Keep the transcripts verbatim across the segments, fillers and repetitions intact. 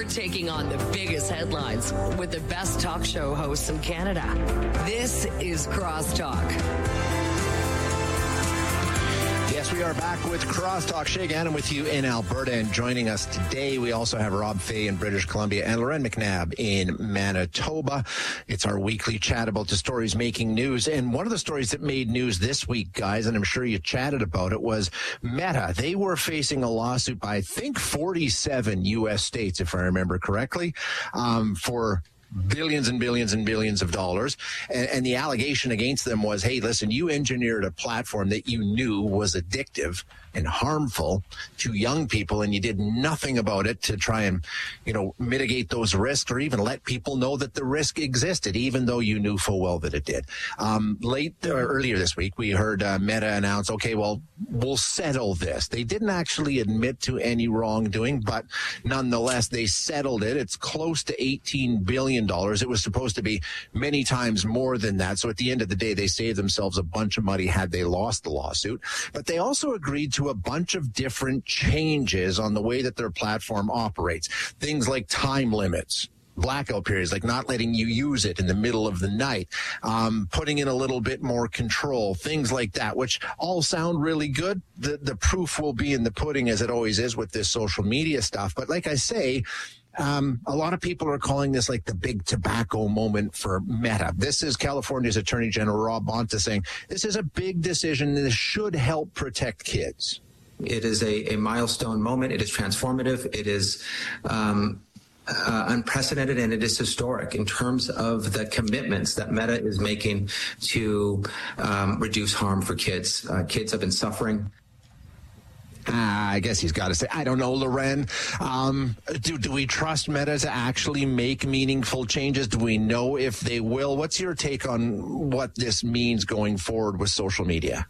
taking on the biggest headlines with the best talk show hosts in Canada. This is Crosstalk. Yes, we are back with Crosstalk. Shay Gannon with you in Alberta, and joining us today, we also have Rob Fay in British Columbia and Loren McNabb in Manitoba. It's our weekly chat about the stories making news. And one of the stories that made news this week, guys, and I'm sure you chatted about it, was Meta. They were facing a lawsuit by, I think, forty-seven U S states, if I remember correctly, um, for billions and billions and billions of dollars. And, and the allegation against them was, hey, listen, you engineered a platform that you knew was addictive and harmful to young people, and you did nothing about it to try and, you know, mitigate those risks or even let people know that the risk existed, even though you knew full well that it did. Um, late or earlier this week, we heard uh, Meta announce, okay, well, we'll settle this. They didn't actually admit to any wrongdoing, but nonetheless, they settled it. It's close to eighteen billion dollars. It was supposed to be many times more than that. So at the end of the day, they saved themselves a bunch of money had they lost the lawsuit. But they also agreed to a bunch of different changes on the way that their platform operates. Things like time limits, blackout periods, like not letting you use it in the middle of the night, um, putting in a little bit more control, things like that, which all sound really good. The, the proof will be in the pudding, as it always is with this social media stuff. But like I say, Um, a lot of people are calling this like the big tobacco moment for Meta. This is California's Attorney General Rob Bonta saying this is a big decision. This should help protect kids. It is a, a milestone moment. It is transformative. It is um, uh, unprecedented, and it is historic in terms of the commitments that Meta is making to um, reduce harm for kids. Uh, kids have been suffering. Uh, I guess he's got to say, I don't know, Loren. Um, do, do we trust Meta to actually make meaningful changes? Do we know if they will? What's your take on what this means going forward with social media?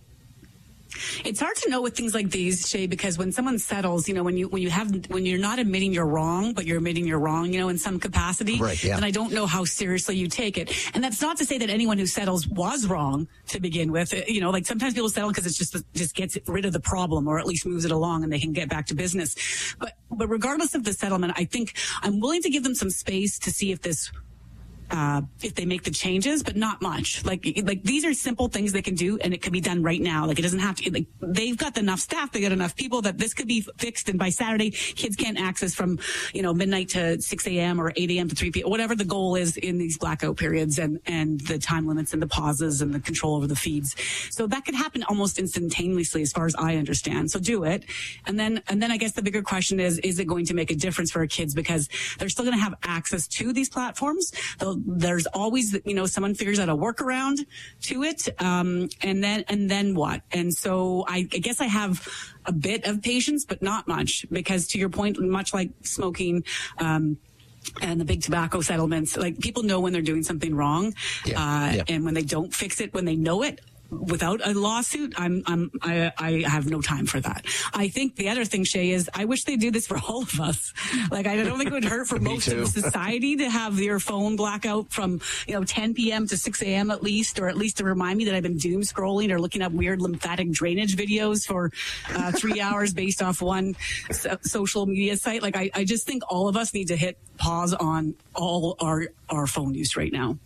It's hard to know with things like these, Shay, because when someone settles, you know, when you when you have when you're not admitting you're wrong, but you're admitting you're wrong, you know, in some capacity, right, yeah. then I don't know how seriously you take it. And that's not to say that anyone who settles was wrong to begin with. You know, like sometimes people settle because it's just just gets rid of the problem, or at least moves it along, and they can get back to business. But but regardless of the settlement, I think I'm willing to give them some space to see if this. Uh, if they make the changes, but not much. Like, like these are simple things they can do, and it can be done right now. Like, it doesn't have to. Like, they've got enough staff, they got enough people that this could be fixed. And by Saturday, kids can't access from, you know, midnight to six a.m. or eight a.m. to three p.m. Whatever the goal is in these blackout periods, and and the time limits and the pauses and the control over the feeds. So that could happen almost instantaneously, as far as I understand. So do it, and then and then I guess the bigger question is: is it going to make a difference for our kids, because they're still going to have access to these platforms? They'll There's always, you know, someone figures out a workaround to it. Um, and then, and then what? And so I, I guess I have a bit of patience, but not much, because to your point, much like smoking, um, and the big tobacco settlements, like people know when they're doing something wrong. Yeah, uh, yeah. And when they don't fix it, when they know it, without a lawsuit, I'm, I'm, I, I have no time for that. I think the other thing, Shay, is I wish they did this for all of us. Like, I don't think it would hurt for most too. of society to have your phone blackout from, you know, ten p.m. to six a.m. at least, or at least to remind me that I've been doom scrolling or looking up weird lymphatic drainage videos for uh, three hours based off one so- social media site. Like, I, I just think all of us need to hit pause on all our, our phone use right now.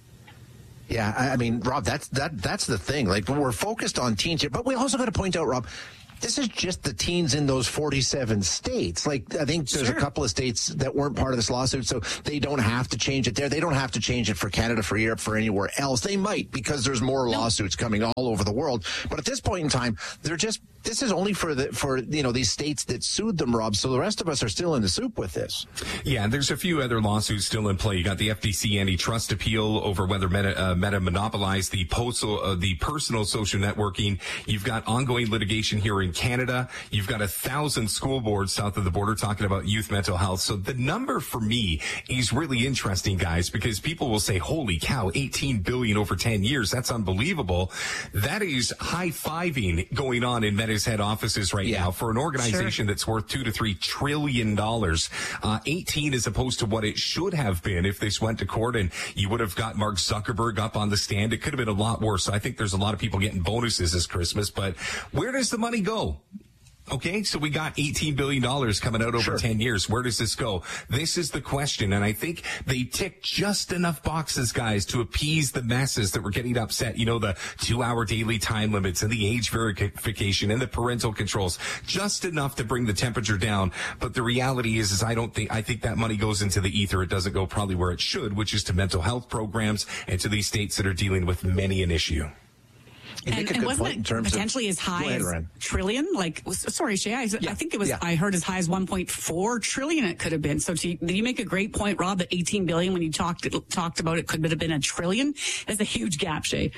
Yeah, I mean, Rob, that's that that's the thing. Like, we're focused on teens here, but we also got to point out, Rob, this is just the teens in those forty-seven states. Like, I think there's Sure. a couple of states that weren't part of this lawsuit, so they don't have to change it there. They don't have to change it for Canada, for Europe, for anywhere else. They might, because there's more No. lawsuits coming all over the world. But at this point in time, they're just this is only for the for you know these states that sued them, Rob. So the rest of us are still in the soup with this. Yeah, and there's a few other lawsuits still in play. You got the F T C antitrust appeal over whether Meta, uh, Meta monopolized the postal, uh, the personal social networking. You've got ongoing litigation here in Canada. You've got a thousand school boards south of the border talking about youth mental health. So the number for me is really interesting, guys, because people will say, "Holy cow, eighteen billion over ten years. That's unbelievable." That is high-fiving going on in Meta's head offices right Yeah. now for an organization Sure. that's worth two to three trillion dollars. Uh, eighteen as opposed to what it should have been if this went to court, and you would have got Mark Zuckerberg up on the stand. It could have been a lot worse. So I think there's a lot of people getting bonuses this Christmas, but where does the money go? Okay, so we got eighteen billion dollars coming out over Sure. ten years. Where does this go? This is the question, and I think they tick just enough boxes, guys, to appease the masses that were getting upset. You know, the two-hour daily time limits and the age verification and the parental controls, just enough to bring the temperature down. But the reality is, is I don't think, I think that money goes into the ether. It doesn't go probably where it should, which is to mental health programs and to these states that are dealing with many an issue. You And, make a and good wasn't point in it terms potentially of, as high Go ahead, as Loren. trillion? Like, was- sorry, Shay, I, Yeah, I think it was, yeah. I heard as high as one point four trillion it could have been. So to, you make a great point, Rob, that eighteen billion, when you talked, talked about it could have been a trillion. That's a huge gap, Shay.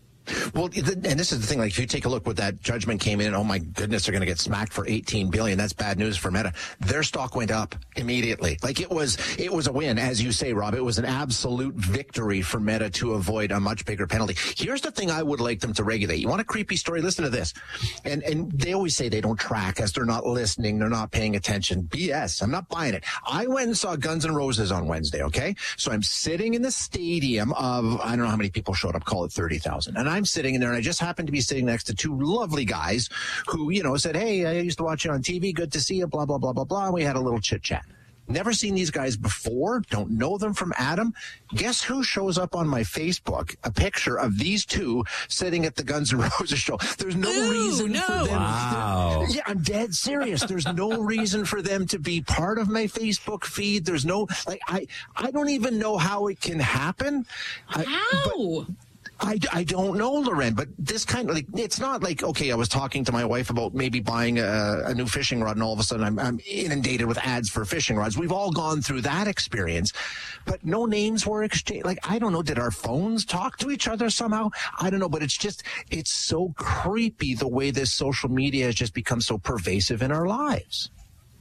Well, th- and this is the thing, like if you take a look what that judgment came in, oh my goodness, they're going to get smacked for eighteen billion. That's bad news for Meta. Their stock went up immediately. Like it was, it was a win, as you say, Rob. It was an absolute victory for Meta to avoid a much bigger penalty. Here's the thing I would like them to regulate. You want a creepy story? Listen to this. And, and they always say they don't track us. They're not listening. They're not paying attention. B S. I'm not buying it. I went and saw Guns N' Roses on Wednesday. Okay. So I'm sitting in the stadium of, I don't know how many people showed up, call it thirty thousand. And I'm sitting in there, and I just happened to be sitting next to two lovely guys who, you know, said, hey, I used to watch you on T V. Good to see you, blah, blah, blah, blah, blah. And we had a little chit chat. Never seen these guys before. Don't know them from Adam. Guess who shows up on my Facebook? A picture of these two sitting at the Guns N' Roses show. There's no Ooh, reason no. for them. Wow. Yeah, I'm dead serious. There's no reason for them to be part of my Facebook feed. There's no, like, I, I don't even know how it can happen. I- How? but- I, I don't know, Loren, but this kind of like, it's not like, okay, I was talking to my wife about maybe buying a, a new fishing rod and all of a sudden I'm, I'm inundated with ads for fishing rods. We've all gone through that experience, but no names were exchanged. Like, I don't know. Did our phones talk to each other somehow? I don't know, but it's just, it's so creepy the way this social media has just become so pervasive in our lives.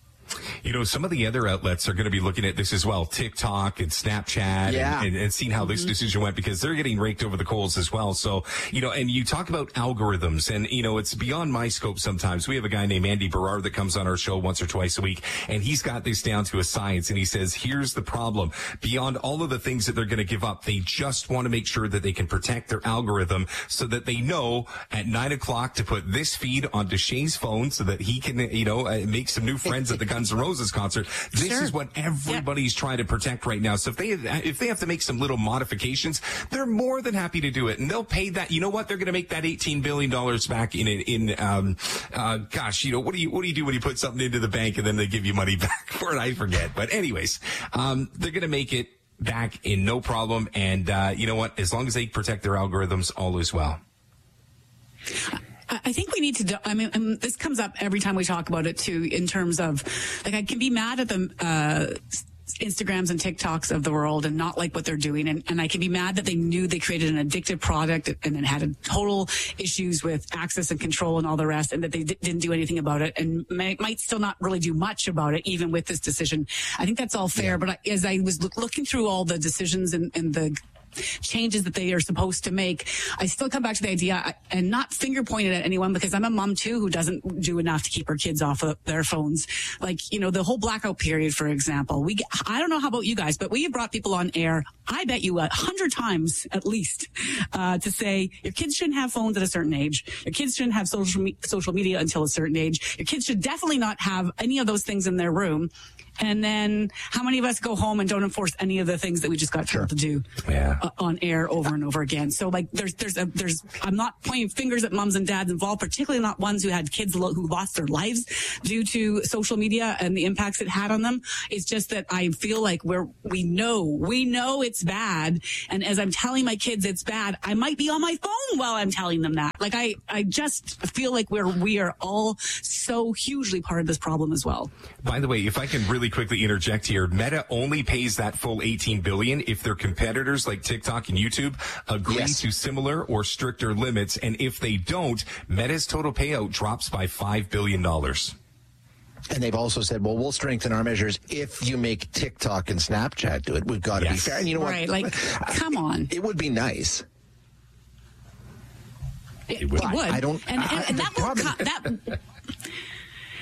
You know, some of the other outlets are going to be looking at this as well, TikTok and Snapchat, Yeah. and, and, and seeing how this decision went, because they're getting raked over the coals as well. So, you know, and you talk about algorithms, and, you know, it's beyond my scope sometimes. We have a guy named Andy Berard that comes on our show once or twice a week, and he's got this down to a science, and he says, here's the problem. Beyond all of the things that they're going to give up, they just want to make sure that they can protect their algorithm so that they know at nine o'clock to put this feed onto Shay's phone so that he can, you know, uh, make some new friends at the Guns N' Roses concert. This Sure. is what everybody's yeah. trying to protect right now. So if they if they have to make some little modifications, they're more than happy to do it, and they'll pay that. You know what? They're going to make that eighteen billion dollars back in in um uh gosh, you know what do you what do you do when you put something into the bank and then they give you money back for it? I forget. But anyways, um they're going to make it back in no problem. And uh, you know what? As long as they protect their algorithms, all is well. I think we need to, do, I mean, um, this comes up every time we talk about it too, in terms of, like, I can be mad at the, uh, Instagrams and TikToks of the world and not like what they're doing. And, and I can be mad that they knew they created an addictive product and then had a total issues with access and control and all the rest, and that they d- didn't do anything about it and may, might still not really do much about it, even with this decision. I think that's all fair. Yeah. But I, as I was look, looking through all the decisions and, and the changes that they are supposed to make, I still come back to the idea, and not finger pointed at anyone, because I'm a mom too who doesn't do enough to keep her kids off of their phones. Like, you know, the whole blackout period, for example, we, I don't know how about you guys, but we have brought people on air, I bet you a hundred times at least, uh, to say your kids shouldn't have phones at a certain age. Your kids shouldn't have social, me- social media until a certain age. Your kids should definitely not have any of those things in their room. And then how many of us go home and don't enforce any of the things that we just got told sure. to do yeah. uh, on air over and over again? So like there's, there's, a, there's, I'm not pointing fingers at moms and dads involved, particularly not ones who had kids lo- who lost their lives due to social media and the impacts it had on them. It's just that I feel like we're, we know, we know it's bad. And as I'm telling my kids it's bad, I might be on my phone while I'm telling them that. Like I, I just feel like we're, we are all so hugely part of this problem as well. By the way, if I can really quickly interject here, Meta only pays that full eighteen billion dollars if their competitors like TikTok and YouTube agree yes. to similar or stricter limits, and if they don't, Meta's total payout drops by five billion dollars. And they've also said, well, we'll strengthen our measures if you make TikTok and Snapchat do it. We've got to yes. be fair. And you know right, what? Like, come on. It would be nice. It, it would. I don't. And, and, I, and that will problem, co- that.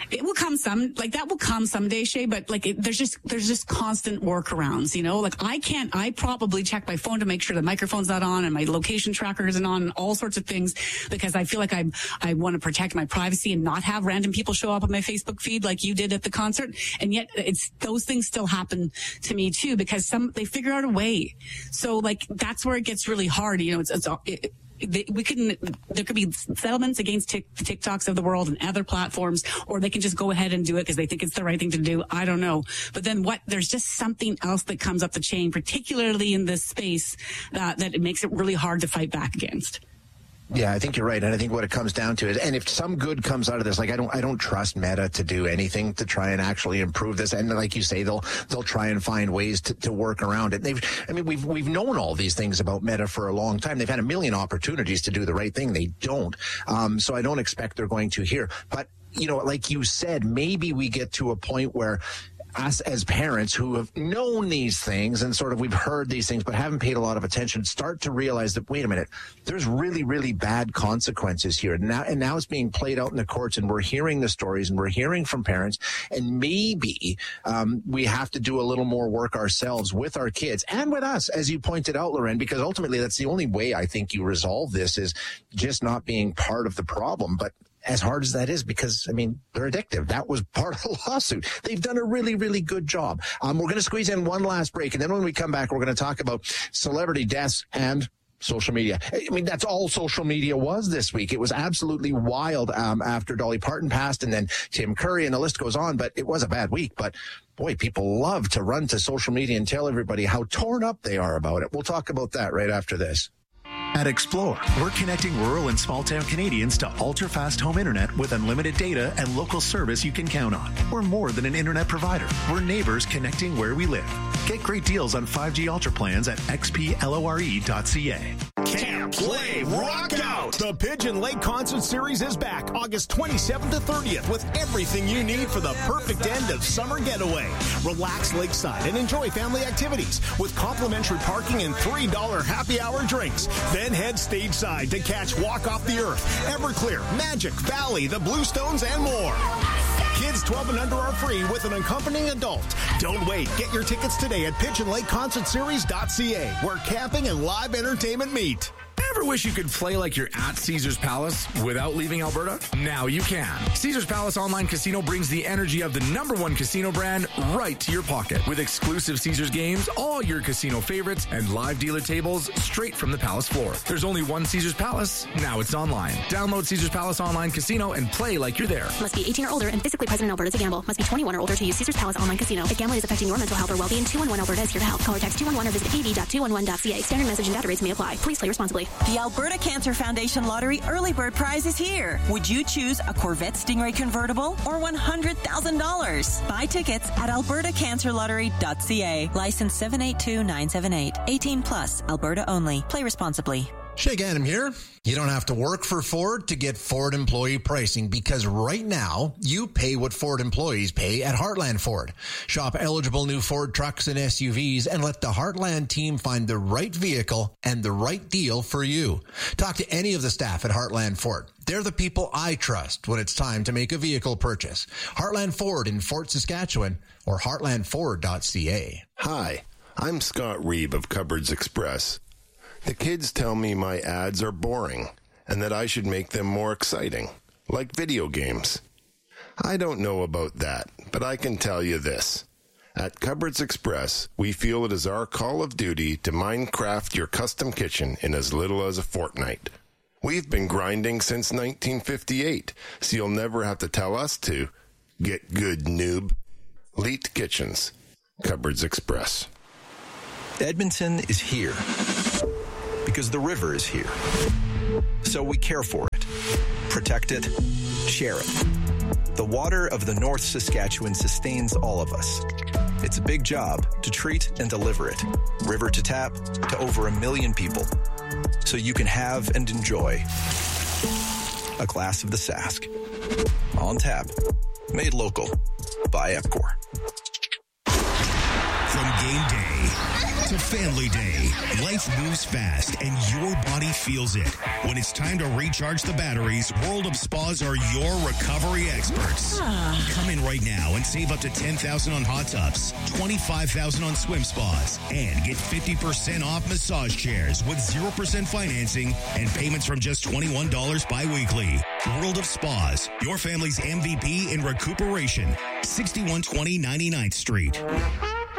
It will come some, like that will come someday, Shay, but like it, there's just, there's just constant workarounds, you know, like I can't, I probably check my phone to make sure the microphone's not on and my location tracker isn't on and all sorts of things because I feel like I, I want to protect my privacy and not have random people show up on my Facebook feed like you did at the concert. And yet it's, those things still happen to me too, because some, they figure out a way. So like, that's where it gets really hard. You know, it's, it's, it, They, we couldn't, there could be settlements against tic, the TikToks of the world and other platforms, or they can just go ahead and do it because they think it's the right thing to do. I don't know. But then what, there's just something else that comes up the chain, particularly in this space, uh, that it makes it really hard to fight back against. Yeah, I think you're right. And I think what it comes down to is, and if some good comes out of this, like I don't, I don't trust Meta to do anything to try and actually improve this. And like you say, they'll, they'll try and find ways to, to work around it. They've, I mean, we've, we've known all these things about Meta for a long time. They've had a million opportunities to do the right thing. They don't. Um, so I don't expect they're going to here. But, you know, like you said, maybe we get to a point where us as parents who have known these things and sort of we've heard these things but haven't paid a lot of attention start to realize that, wait a minute, there's really, really bad consequences here. Now, and now it's being played out in the courts and we're hearing the stories and we're hearing from parents. And maybe um, we have to do a little more work ourselves with our kids and with us, as you pointed out, Loren, because ultimately that's the only way I think you resolve this is just not being part of the problem. But as hard as that is, because, I mean, they're addictive. That was part of the lawsuit. They've done a really, really good job. Um, we're going to squeeze in one last break. And then when we come back, we're going to talk about celebrity deaths and social media. I mean, that's all social media was this week. It was absolutely wild um, after Dolly Parton passed and then Tim Curry and the list goes on. But it was a bad week. But boy, people love to run to social media and tell everybody how torn up they are about it. We'll talk about that right after this. At Explore, we're connecting rural and small-town Canadians to ultra-fast home internet with unlimited data and local service you can count on. We're more than an internet provider. We're neighbors connecting where we live. Get great deals on five G Ultra plans at x p lore dot c a. Camp, play, rock out! The Pigeon Lake Concert Series is back August twenty-seventh to thirtieth with everything you need for the perfect end of summer getaway. Relax lakeside and enjoy family activities with complimentary parking and three dollars happy hour drinks. Then head stage side to catch Walk Off the Earth, Everclear, Magic, Valley, the Bluestones, and more. Kids twelve and under are free with an accompanying adult. Don't wait. Get your tickets today at pigeon lake concert series dot c a, where camping and live entertainment meet. Ever wish you could play like you're at Caesars Palace without leaving Alberta? Now you can. Caesars Palace Online Casino brings the energy of the number one casino brand right to your pocket. With exclusive Caesars games, all your casino favorites, and live dealer tables straight from the Palace floor. There's only one Caesars Palace. Now it's online. Download Caesars Palace Online Casino and play like you're there. Must be eighteen or older and physically present in Alberta to gamble. Must be twenty-one or older to use Caesars Palace Online Casino. If gambling is affecting your mental health or well-being, two one one Alberta is here to help. Call or text two one one or visit a v dot two one one dot c a. Standard message and data rates may apply. Please play responsibly. The Alberta Cancer Foundation Lottery Early Bird Prize is here. Would you choose a Corvette Stingray convertible or one hundred thousand dollars? Buy tickets at alberta cancer lottery dot c a. License seven eight two nine seven eight. eighteen plus. Alberta only. Play responsibly. Shay Ganem here. You don't have to work for Ford to get Ford employee pricing because right now you pay what Ford employees pay at Heartland Ford. Shop eligible new Ford trucks and S U Vs and let the Heartland team find the right vehicle and the right deal for you. Talk to any of the staff at Heartland Ford. They're the people I trust when it's time to make a vehicle purchase. Heartland Ford in Fort Saskatchewan or heartland ford dot c a. Hi, I'm Scott Reeve of Cupboards Express. The kids tell me my ads are boring and that I should make them more exciting, like video games. I don't know about that, but I can tell you this. At Cupboards Express, we feel it is our call of duty to Minecraft your custom kitchen in as little as a fortnight. We've been grinding since nineteen fifty-eight, so you'll never have to tell us to. Get good, noob. Leet Kitchens. Cupboards Express. Edmonton is here because the river is here. So we care for it, protect it, share it. The water of the North Saskatchewan sustains all of us. It's a big job to treat and deliver it, river to tap, to over a million people. So you can have and enjoy a glass of the Sask. On tap, made local by Epcor. From game day to Family Day. Life moves fast and your body feels it. When it's time to recharge the batteries, World of Spas are your recovery experts. Come in right now and save up to ten thousand dollars on hot tubs, twenty-five thousand dollars on swim spas, and get fifty percent off massage chairs with zero percent financing and payments from just twenty-one dollars bi-weekly. World of Spas, your family's M V P in recuperation. sixty-one twenty ninety-ninth Street.